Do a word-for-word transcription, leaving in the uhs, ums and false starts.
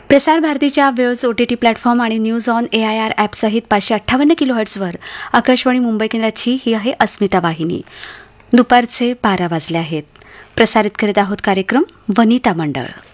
प्रसार भारतीच्या waves OTT platform आणि news on A I R ॲपसहित पाचशे अठ्ठावन्न किलो हर्ट्झवर आकाशवाणी मुंबई केंद्राची ही आहे अस्मिता वाहिनी. दुपारचे बारा वाजले आहेत. प्रसारित करीत आहोत कार्यक्रम वनिता मंडळ.